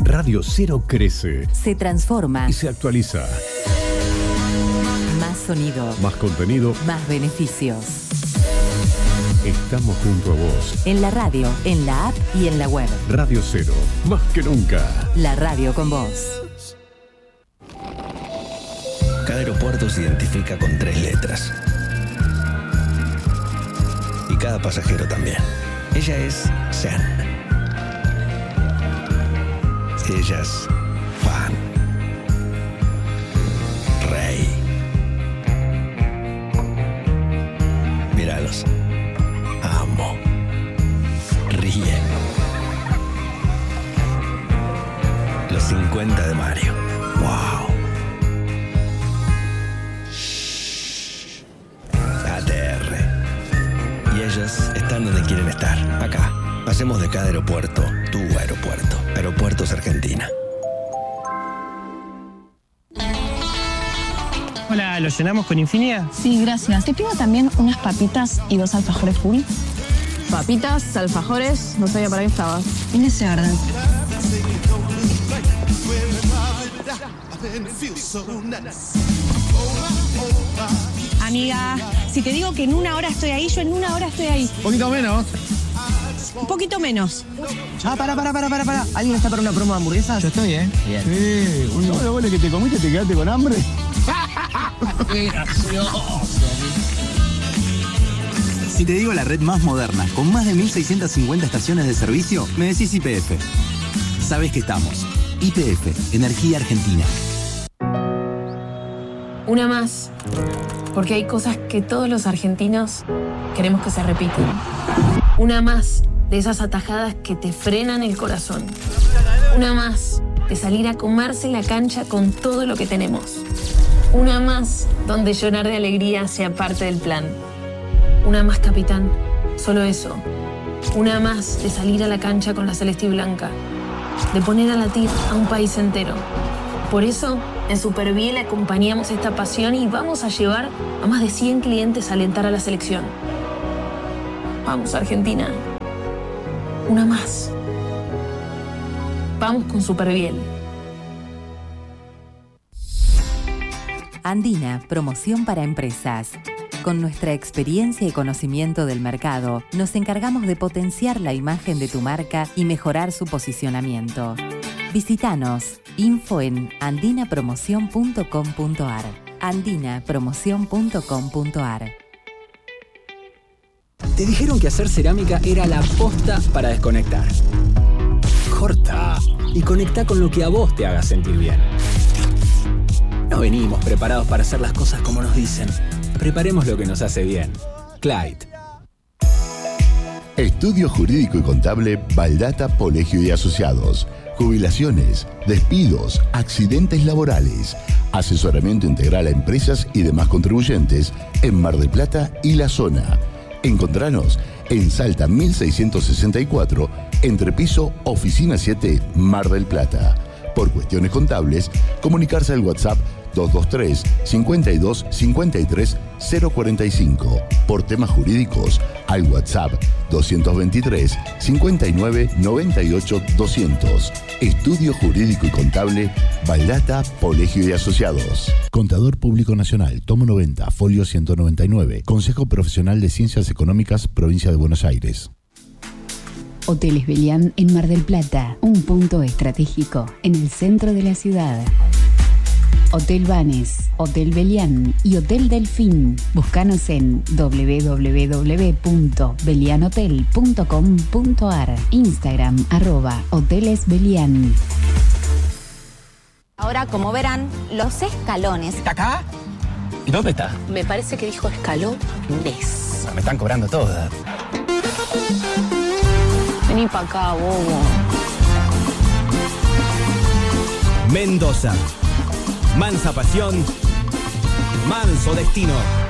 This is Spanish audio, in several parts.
Radio 0 crece, se transforma y se actualiza. Más sonido, más contenido, más beneficios. Estamos junto a vos. En la radio, en la app y en la web. Radio 0, más que nunca. La radio con vos. Cada aeropuerto se identifica con 3 letras. Y cada pasajero también. Ella es Zen. Ella es Fan. Rey. Míralos. Amo. Ríe. Los 50 de Mario. ¡Wow! ATR. Y ellos están donde quieren estar. Acá. Hacemos de cada aeropuerto tu aeropuerto. Aeropuertos Argentina. Hola, ¿lo llenamos con Infinia? Sí, gracias. Te pido también unas papitas y 2 alfajores full. Papitas, alfajores, no sabía para qué estabas. En ese orden. Amiga, si te digo que en 1 hora estoy ahí, yo en 1 hora estoy ahí. Un poquito menos. Un poquito menos. Para. ¿Alguien está para una promo de hamburguesas? Yo estoy, ¿eh? Bien. Sí, uno de los goles que te comiste, te quedaste con hambre. ¡Qué gracioso! Si te digo la red más moderna, con más de 1.650 estaciones de servicio, me decís YPF. Sabés que estamos. YPF, Energía Argentina. Una más, porque hay cosas que todos los argentinos queremos que se repitan. Una más de esas atajadas que te frenan el corazón. Una más de salir a comerse la cancha con todo lo que tenemos. Una más donde llorar de alegría sea parte del plan. Una más, capitán, solo eso. Una más de salir a la cancha con la celeste y blanca. De poner a latir a un país entero. Por eso, en Superbiel acompañamos esta pasión y vamos a llevar a más de 100 clientes a alentar a la selección. Vamos, Argentina. Una más. Vamos con Superbiel. Andina, promoción para empresas. Con nuestra experiencia y conocimiento del mercado, nos encargamos de potenciar la imagen de tu marca y mejorar su posicionamiento. Visítanos. Info en andinapromoción.com.ar. andinapromoción.com.ar. Te dijeron que hacer cerámica era la posta para desconectar. Corta y conecta con lo que a vos te haga sentir bien. No venimos preparados para hacer las cosas como nos dicen. Preparemos lo que nos hace bien. Clyde. Estudio Jurídico y Contable Baldata Polegio y Asociados. Jubilaciones, despidos, accidentes laborales. Asesoramiento integral a empresas y demás contribuyentes en Mar del Plata y la zona. Encontranos en Salta 1664, entrepiso Oficina 7, Mar del Plata. Por cuestiones contables, comunicarse al WhatsApp 223 52 53 045. Por temas jurídicos, al WhatsApp 223 59 98 200. Estudio Jurídico y Contable Baldata Polegio y Asociados. Contador Público Nacional, tomo 90, folio 199. Consejo Profesional de Ciencias Económicas, Provincia de Buenos Aires. Hoteles Belián en Mar del Plata, un punto estratégico en el centro de la ciudad. Hotel Banes, Hotel Belián y Hotel Delfín. Búscanos en www.belianhotel.com.ar. Instagram @hotelesbelián. Ahora, como verán, los escalones. ¿Está acá? ¿Y dónde está? Me parece que dijo escalones. Me están cobrando todas. Vení para acá, bobo. Mendoza. Mansa pasión, manso destino.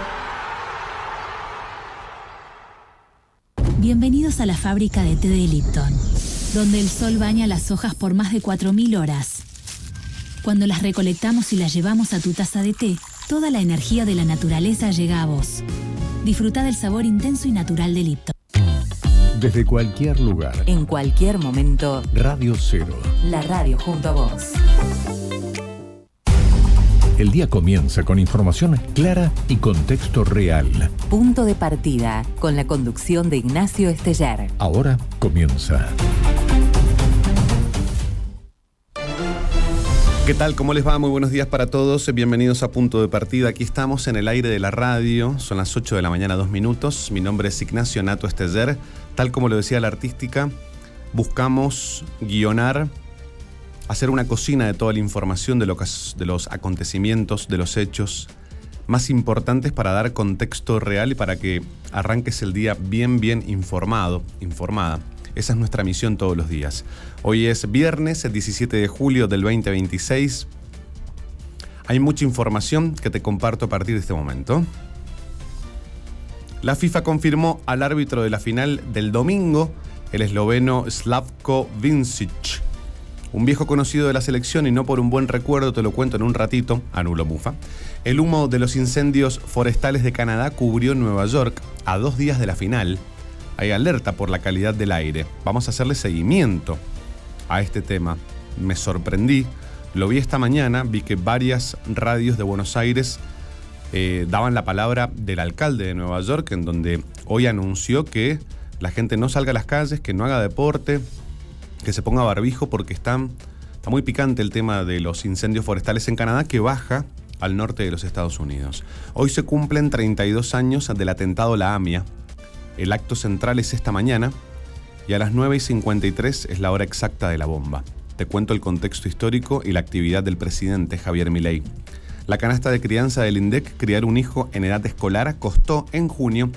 Bienvenidos a la fábrica de té de Lipton, donde el sol baña las hojas por más de 4000 horas. Cuando las recolectamos y las llevamos a tu taza de té, toda la energía de la naturaleza llega a vos. Disfruta del sabor intenso y natural de Lipton. Desde cualquier lugar. En cualquier momento. Radio Cero. La radio junto a vos. El día comienza con información clara y contexto real. Punto de partida, con la conducción de Ignacio Esteller. Ahora comienza. ¿Qué tal? ¿Cómo les va? Muy buenos días para todos. Bienvenidos a Punto de Partida. Aquí estamos en el aire de la radio. Son las 8 de la mañana, 2 minutos. Mi nombre es Ignacio Nato Esteller. Tal como lo decía la artística, buscamos guionar, hacer una cocina de toda la información de los acontecimientos, de los hechos más importantes para dar contexto real y para que arranques el día bien informada. Esa es nuestra misión todos los días. Hoy es viernes, el 17 de julio del 2026. Hay mucha información que te comparto a partir de este momento. La FIFA confirmó al árbitro de la final del domingo, el esloveno Slavko Vincic. Un viejo conocido de la selección y no por un buen recuerdo, te lo cuento en un ratito, anulo mufa. El humo de los incendios forestales de Canadá cubrió Nueva York a 2 días de la final. Hay alerta por la calidad del aire. Vamos a hacerle seguimiento a este tema. Me sorprendí, lo vi esta mañana, vi que varias radios de Buenos Aires daban la palabra del alcalde de Nueva York, en donde hoy anunció que la gente no salga a las calles, que no haga deporte, que se ponga barbijo porque está muy picante el tema de los incendios forestales en Canadá, que baja al norte de los Estados Unidos. Hoy se cumplen 32 años del atentado a la AMIA. El acto central es esta mañana y a las 9:53 es la hora exacta de la bomba. Te cuento el contexto histórico y la actividad del presidente Javier Milei. La canasta de crianza del INDEC, criar un hijo en edad escolar, costó en junio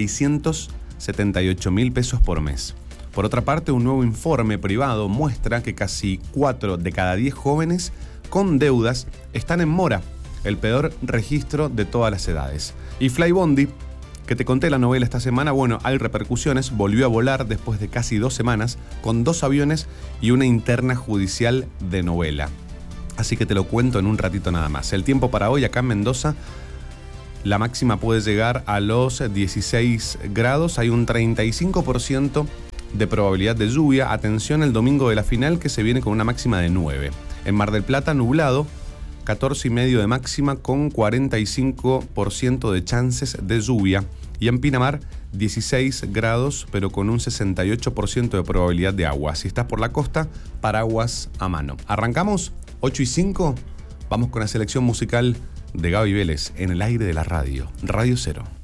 678.000 pesos por mes. Por otra parte, un nuevo informe privado muestra que casi 4 de cada 10 jóvenes con deudas están en mora, el peor registro de todas las edades. Y Flybondi, que te conté la novela esta semana, bueno, hay repercusiones, volvió a volar después de casi 2 semanas con 2 aviones y una interna judicial de novela. Así que te lo cuento en un ratito nada más. El tiempo para hoy acá en Mendoza, la máxima puede llegar a los 16 grados, hay un 35% de probabilidad de lluvia. Atención el domingo de la final, que se viene con una máxima de 9. En Mar del Plata, nublado, 14,5 de máxima con 45% de chances de lluvia. Y en Pinamar, 16 grados, pero con un 68% de probabilidad de agua. Si estás por la costa, paraguas a mano. Arrancamos, 8:05, vamos con la selección musical de Gaby Vélez en el aire de la radio. Radio Cero.